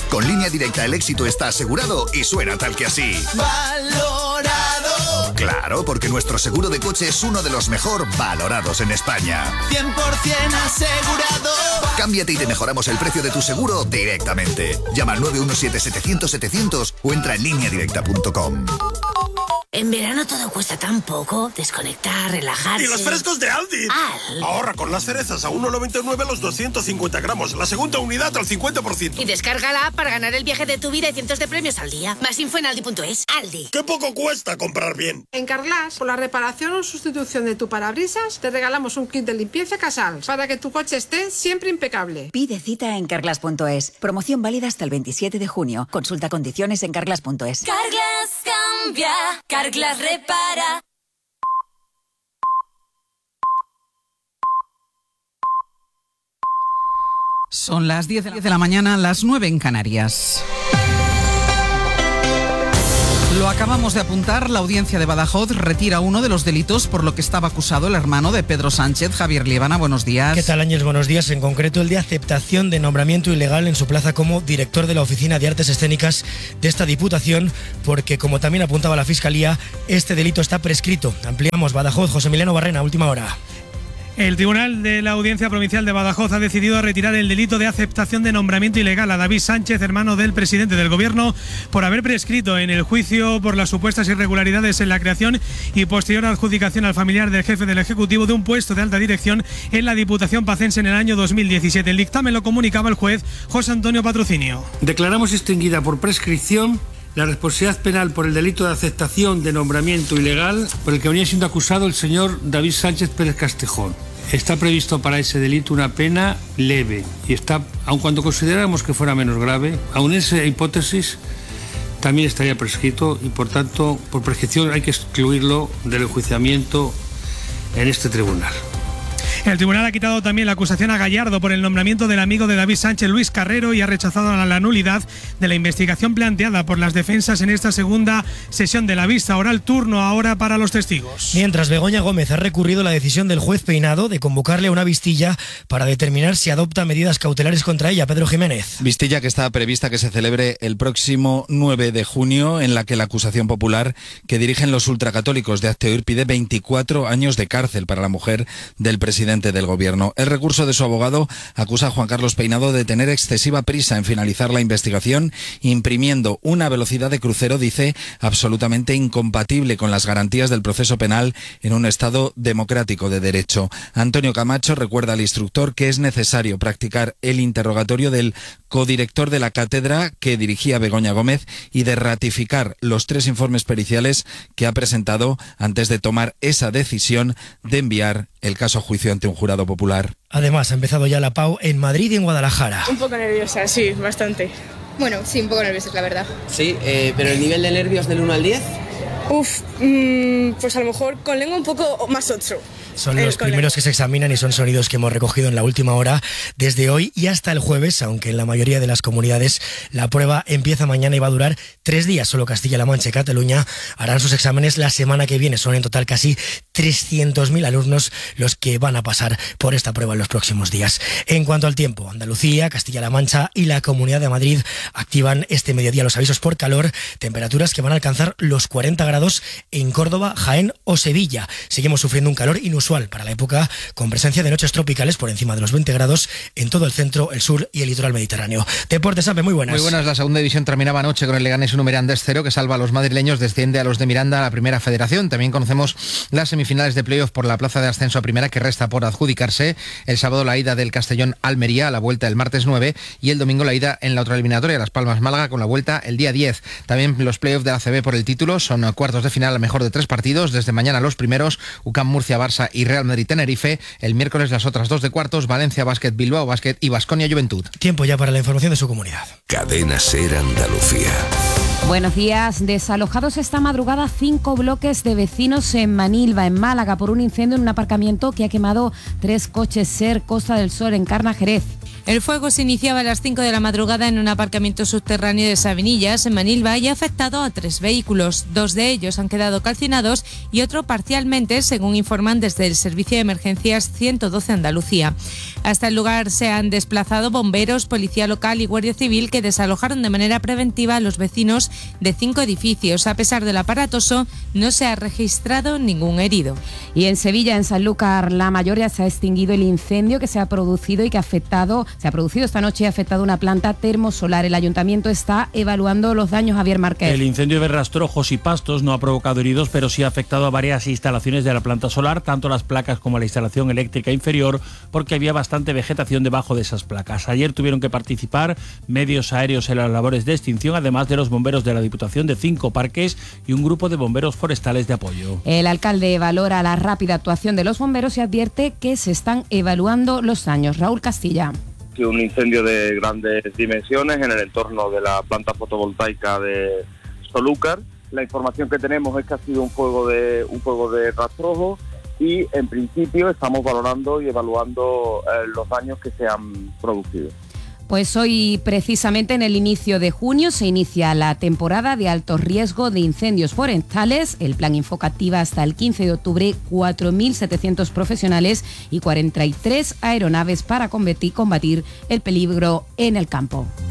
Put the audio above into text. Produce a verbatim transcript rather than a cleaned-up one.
Con Línea Directa el éxito está asegurado y suena tal que así. Valorado. Claro, porque nuestro seguro de coche es uno de los mejor valorados en España. cien por ciento asegurado. Cámbiate y te mejoramos el precio de tu seguro directamente. Llama al nueve uno siete, setecientos, setecientos o entra en línea directa punto com. En verano todo cuesta tan poco. Desconectar, relajarse. ¡Y los frescos de Aldi! Al. Ahorra con las cerezas a uno noventa y nueve los doscientos cincuenta gramos. La segunda unidad al cincuenta por ciento. Y descarga la app para ganar el viaje de tu vida y cientos de premios al día. Más info en aldi punto es. Aldi. ¡Qué poco cuesta comprar bien! En Carglass, por la reparación o sustitución de tu parabrisas, te regalamos un kit de limpieza Casals para que tu coche esté siempre impecable. Pide cita en carglass punto es. Promoción válida hasta el veintisiete de junio. Consulta condiciones en carglass punto es. Carglass cambia. Carglass repara. Son las diez de la mañana, las nueve en Canarias. Lo acabamos de apuntar, la audiencia de Badajoz retira uno de los delitos por lo que estaba acusado el hermano de Pedro Sánchez. Javier Liebana, buenos días. ¿Qué tal, Ángel? Buenos días. En concreto, el de aceptación de nombramiento ilegal en su plaza como director de la Oficina de Artes Escénicas de esta Diputación, porque, como también apuntaba la Fiscalía, este delito está prescrito. Ampliamos. Badajoz, José Emiliano Barrena, última hora. El Tribunal de la Audiencia Provincial de Badajoz ha decidido retirar el delito de aceptación de nombramiento ilegal a David Sánchez, hermano del presidente del Gobierno, por haber prescrito en el juicio por las supuestas irregularidades en la creación y posterior adjudicación al familiar del jefe del Ejecutivo de un puesto de alta dirección en la Diputación Pacense en el año dos mil diecisiete. El dictamen lo comunicaba el juez José Antonio Patrocinio. Declaramos extinguida por prescripción la responsabilidad penal por el delito de aceptación de nombramiento ilegal por el que venía siendo acusado el señor David Sánchez Pérez Castejón. Está previsto para ese delito una pena leve y está, aun cuando consideráramos que fuera menos grave, aun en esa hipótesis también estaría prescrito y por tanto por prescripción hay que excluirlo del enjuiciamiento en este tribunal. El tribunal ha quitado también la acusación a Gallardo por el nombramiento del amigo de David Sánchez, Luis Carrero, y ha rechazado la nulidad de la investigación planteada por las defensas en esta segunda sesión de la vista oral. Turno ahora para los testigos. Mientras, Begoña Gómez ha recurrido la decisión del juez Peinado de convocarle a una vistilla para determinar si adopta medidas cautelares contra ella. Pedro Jiménez. Vistilla que está prevista que se celebre el próximo nueve de junio, en la que la acusación popular que dirigen los ultracatólicos de Azteoir pide veinticuatro años de cárcel para la mujer del presidente del Gobierno. El recurso de su abogado acusa a Juan Carlos Peinado de tener excesiva prisa en finalizar la investigación, imprimiendo una velocidad de crucero, dice, absolutamente incompatible con las garantías del proceso penal en un Estado democrático de derecho. Antonio Camacho recuerda al instructor que es necesario practicar el interrogatorio del codirector de la cátedra que dirigía Begoña Gómez y de ratificar los tres informes periciales que ha presentado antes de tomar esa decisión de enviar el caso a juicio ante un jurado popular. Además, ha empezado ya la P A U en Madrid y en Guadalajara. Un poco nerviosa, sí, bastante. Bueno, sí, un poco nerviosa, la verdad. Sí, eh, pero el nivel de nervios del uno al diez... Uf, mmm, pues a lo mejor con lengua un poco más ocho. Son los primeros que se examinan y son sonidos que hemos recogido en la última hora desde hoy y hasta el jueves, aunque en la mayoría de las comunidades la prueba empieza mañana y va a durar tres días. Solo Castilla-La Mancha y Cataluña harán sus exámenes la semana que viene. Son en total casi trescientos mil alumnos los que van a pasar por esta prueba en los próximos días. En cuanto al tiempo, Andalucía, Castilla-La Mancha y la Comunidad de Madrid activan este mediodía los avisos por calor, temperaturas que van a alcanzar los cuarenta grados en Córdoba, Jaén o Sevilla. Seguimos sufriendo un calor inusual para la época, con presencia de noches tropicales por encima de los veinte grados en todo el centro, el sur y el litoral mediterráneo. Deportes, Ape, muy buenas. Muy buenas. La segunda división terminaba anoche con el Leganés uno Mirandés cero, que salva a los madrileños, desciende a los de Miranda a la primera federación. También conocemos las semifinales de playoff por la plaza de ascenso a primera, que resta por adjudicarse. El sábado la ida del Castellón Almería, a la vuelta el martes nueve, y el domingo la ida en la otra eliminatoria, Las Palmas Málaga, con la vuelta el día diez. También los playoffs de la A C B por el título, son cuartos de final a mejor de tres partidos. Desde mañana los primeros, U C A M Murcia, Barça y Real Madrid Tenerife. El miércoles las otras dos de cuartos, Valencia Basket, Bilbao Basket y Baskonia Juventud. Tiempo ya para la información de su comunidad. Cadena SER Andalucía. Buenos días. Desalojados esta madrugada cinco bloques de vecinos en Manilva, en Málaga, por un incendio en un aparcamiento que ha quemado tres coches SER Costa del Sol en Carna, Jerez. El fuego se iniciaba a las cinco de la madrugada en un aparcamiento subterráneo de Sabinillas, en Manilva, y ha afectado a tres vehículos. Dos de ellos han quedado calcinados y otro parcialmente, según informan desde el Servicio de Emergencias ciento doce Andalucía. Hasta el lugar se han desplazado bomberos, policía local y guardia civil, que desalojaron de manera preventiva a los vecinos de cinco edificios. A pesar del aparatoso, no se ha registrado ningún herido. Y en Sevilla, en Sanlúcar la Mayor, ya se ha extinguido el incendio que se ha producido y que ha afectado, se ha producido esta noche y ha afectado una planta termosolar. El ayuntamiento está evaluando los daños. Javier Márquez. El incendio de rastrojos y pastos no ha provocado heridos, pero sí ha afectado a varias instalaciones de la planta solar, tanto las placas como la instalación eléctrica inferior, porque había bastante vegetación debajo de esas placas. Ayer tuvieron que participar medios aéreos en las labores de extinción, además de los bomberos de la Diputación de cinco parques y un grupo de bomberos forestales de apoyo. El alcalde valora la rápida actuación de los bomberos y advierte que se están evaluando los daños. Raúl Castilla. Un incendio de grandes dimensiones en el entorno de la planta fotovoltaica de Sanlúcar. La información que tenemos es que ha sido un fuego de un fuego de rastrojo y en principio estamos valorando y evaluando eh, los daños que se han producido. Pues hoy, precisamente en el inicio de junio, se inicia la temporada de alto riesgo de incendios forestales. El plan Infocativa hasta el quince de octubre, cuatro mil setecientos profesionales y cuarenta y tres aeronaves para combatir, combatir el peligro en el campo.